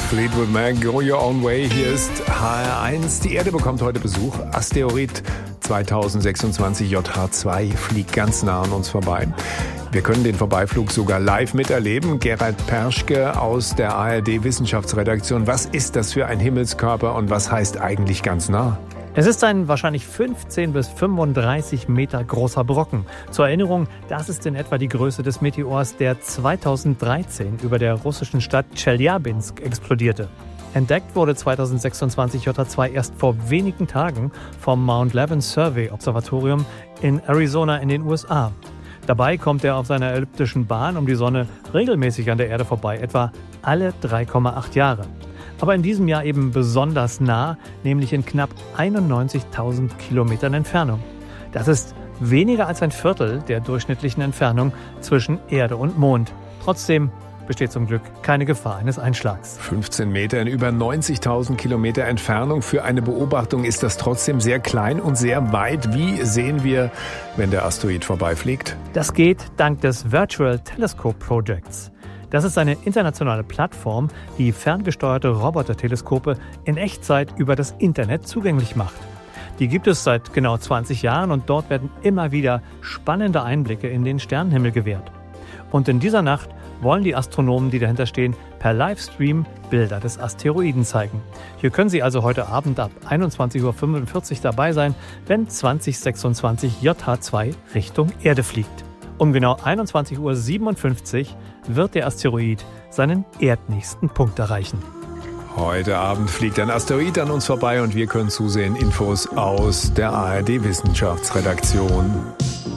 Fleetwood Mac, Go Your Own Way. Hier ist HR1. Die Erde bekommt heute Besuch. Asteroid 2026 JH2 fliegt ganz nah an uns vorbei. Wir können den Vorbeiflug sogar live miterleben. Gerald Perschke aus der ARD-Wissenschaftsredaktion. Was ist das für ein Himmelskörper und was heißt eigentlich ganz nah? Es ist ein wahrscheinlich 15 bis 35 Meter großer Brocken. Zur Erinnerung, das ist in etwa die Größe des Meteors, der 2013 über der russischen Stadt Tscheljabinsk explodierte. Entdeckt wurde 2026 JH2 erst vor wenigen Tagen vom Mount Levin Survey Observatorium in Arizona in den USA. Dabei kommt er auf seiner elliptischen Bahn um die Sonne regelmäßig an der Erde vorbei, etwa alle 3,8 Jahre. Aber in diesem Jahr eben besonders nah, nämlich in knapp 91.000 Kilometern Entfernung. Das ist weniger als ein Viertel der durchschnittlichen Entfernung zwischen Erde und Mond. Trotzdem besteht zum Glück keine Gefahr eines Einschlags. 15 Meter in über 90.000 Kilometer Entfernung. Für eine Beobachtung ist das trotzdem sehr klein und sehr weit. Wie sehen wir, wenn der Asteroid vorbeifliegt? Das geht dank des Virtual Telescope Projects. Das ist eine internationale Plattform, die ferngesteuerte Roboterteleskope in Echtzeit über das Internet zugänglich macht. Die gibt es seit genau 20 Jahren und dort werden immer wieder spannende Einblicke in den Sternenhimmel gewährt. Und in dieser Nacht wollen die Astronomen, die dahinter stehen, per Livestream Bilder des Asteroiden zeigen. Hier können Sie also heute Abend ab 21.45 Uhr dabei sein, wenn 2026 JH2 Richtung Erde fliegt. Um genau 21.57 Uhr wird der Asteroid seinen erdnächsten Punkt erreichen. Heute Abend fliegt ein Asteroid an uns vorbei und wir können zusehen. Infos aus der ARD-Wissenschaftsredaktion.